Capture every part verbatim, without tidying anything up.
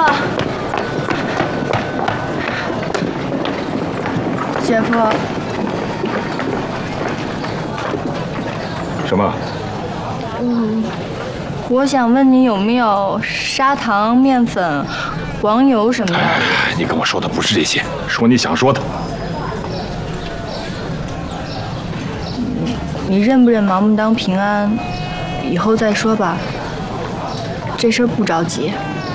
夫，姐夫， 什么？ 嗯，我想问你有没有砂糖、面粉、黄油什么的？ 哎，你跟我说的不是这些，说你想说的。 你你认不认盲目当平安？以后再说吧。这事儿不着急。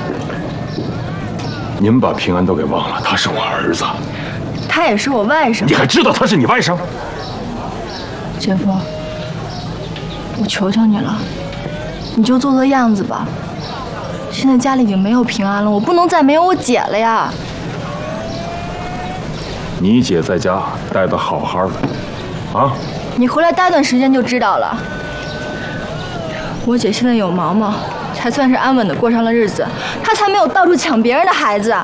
你们把平安都给忘了，他是我儿子， 他也是我外甥。 你还知道他是你外甥？ 姐夫，我求求你了，你就做做样子吧。现在家里已经没有平安了，我不能再没有我姐了呀。 你姐在家待得好好的，啊？ 你回来待段时间就知道了。我姐现在有毛毛，才算是安稳的过上了日子，她才没有到处抢别人的孩子。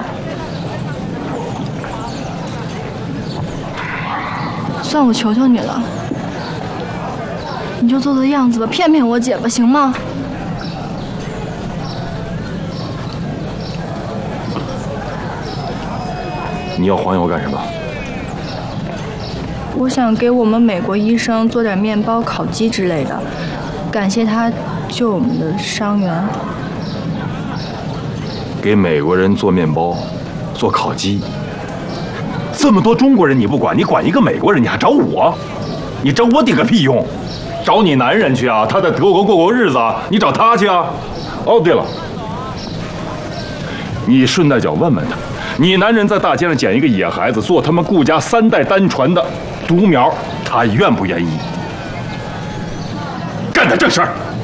算我求求你了，你就做做样子吧，骗骗我姐吧，行吗？ 你要黄油干什么？ 我想给我们美国医生做点面包、烤鸡之类的，感谢他救我们的伤员。 给美国人做面包，做烤鸡。这么多中国人你不管，你管一个美国人，你还找我？你找我顶个屁用？找你男人去啊！他在德国过过日子，你找他去啊！哦，对了，你顺带脚问问他，你男人在大街上捡一个野孩子做他们顾家三代单传的独苗，他愿不愿意？干点正事儿。